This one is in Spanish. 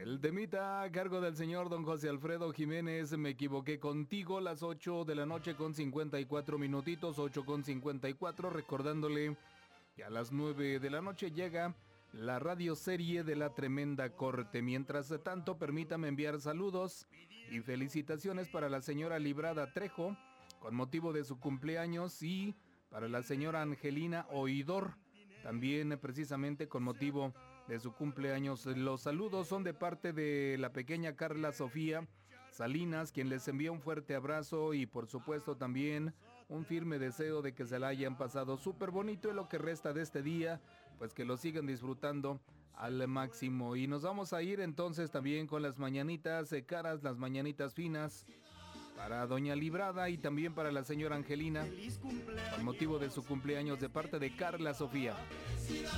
El temita a cargo del señor don José Alfredo Jiménez, Me equivoqué contigo, las 8 de la noche con 54 minutitos, 8 con 54, recordándole que a las 9 de la noche llega la radioserie de La Tremenda Corte. Mientras tanto, permítame enviar saludos y felicitaciones para la señora Librada Trejo, con motivo de su cumpleaños, y para la señora Angelina Oidor, también precisamente con motivo de su cumpleaños. Los saludos son de parte de la pequeña Carla Sofía Salinas, quien les envía un fuerte abrazo y por supuesto también un firme deseo de que se la hayan pasado súper bonito y lo que resta de este día, pues que lo sigan disfrutando al máximo. Y nos vamos a ir entonces también con las mañanitas caras, las mañanitas finas, para doña Librada y también para la señora Angelina, con motivo de su cumpleaños de parte de Carla Sofía.